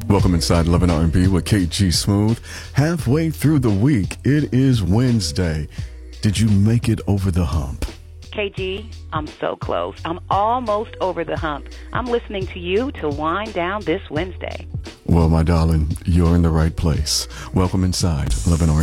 Welcome inside Love and R&B with KG Smooth. Halfway through the week, it is Wednesday. Did you make it over the hump? KG, I'm so close. I'm almost over the hump. I'm listening to you to wind down this Wednesday. Well, my darling, you're in the right place. Welcome inside Love and R&B.